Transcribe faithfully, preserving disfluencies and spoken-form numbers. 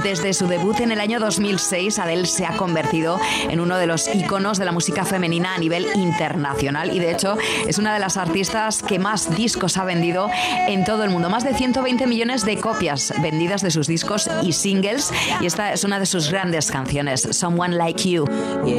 Desde su debut en el año dos mil seis, Adele se ha convertido en uno de los iconos de la música femenina a nivel internacional y de hecho es una de las artistas que más discos ha vendido en todo el mundo. Más de ciento veinte millones de copias vendidas de sus discos y singles, y esta es una de sus grandes canciones, Someone Like You.